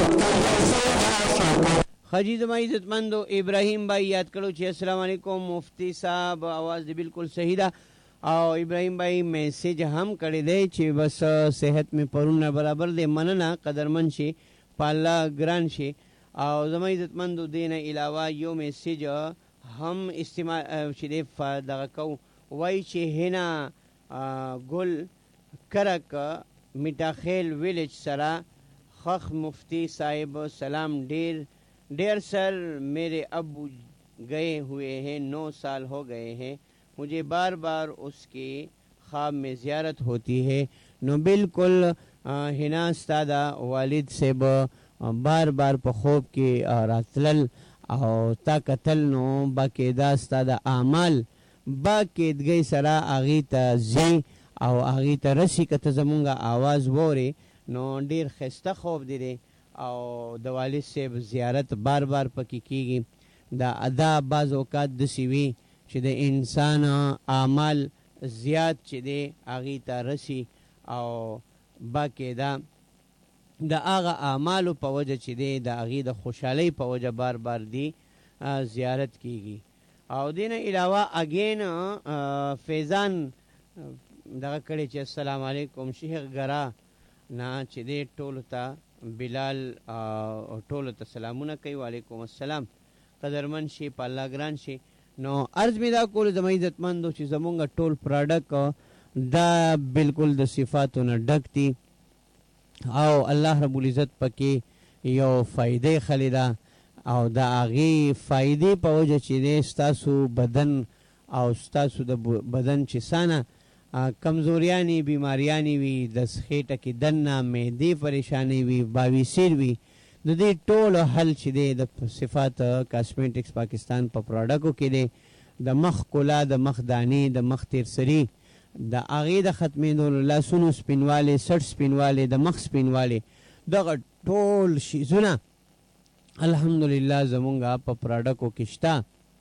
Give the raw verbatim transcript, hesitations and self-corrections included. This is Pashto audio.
خجی زما عزتمندو ابراهیم بھائی یاد کړو چې السلام علیکم مفتی صاحب आवाज دی بالکل صحیح ده او ابراهیم بھائی میسج هم کړی دی چې بس صحت می پرونه برابر دی مننه قدرمن شي پالا ګران شي او زما عزتمندو دینه علاوه یو میسج هم استعمال چې دی دغه کو وای چې هنا ګل کرک میټاخیل ویلیج سره خخ مفتی صاحب سلام ډیر ڈیر سر میرے ابو گئے ہوئے ہیں نو سال ہو گئے ہیں مجھے بار بار اس کے خواب میں زیارت ہوتی ہے نو بالکل ہنا استادا والد سے بار بار په خوب کې راتلل او تا قتل نو باقاعده استادا اعمال باقاعدګۍ سره هغې ته ځي او هغې ته رسي که ته زمونږ آواز وورې نو ډېر ښایسته خوب دی دی او د والد صاحب زیارت بار بار پکې کیږي دا ادا بعض اوقات داسې وي چې د انسان اعمال زیات چې دی هغې ته رسي او باقاعده د هغه اعمالو په وجه چې دی د هغې د خوشحالۍ په وجه بار بار دی زیارت کیږي او دې نه علاوه اګین فیضان دغه کړی چې السلام علیکم شیخ ګرا نه چې دی ټولو ته بلال ټولو ته سلامونه کوي وعلیکم السلام قدرمن شي په الله ګران شي نو عرض مې دا کولو زما عزتمندو چې زمونږ ټول پراډکټ دا بالکل د صفاتو نه ډک دي او الله رب العزت پکې یو فایدې خلی ده او د هغې فایدې په وجه چې دی ستاسو بدن او ستاسو د بدن چې سانه کمزوریانی بیماریانی وي د خېټه کې دننه معدې پریشانی وي باویسیر وي د دې ټولو حل چې دی د صفات کاسمیټکس پاکستان په پروډکټو کې دی د مخ کولا د مخ دانې د مخ تیرسري د هغې د ختمېدو لاسونو سپینوالی سټ سپینوالی د مخ سپینوالی دغه ټول شیزونه الحمدلله زمونږ په پروډکټو کې شته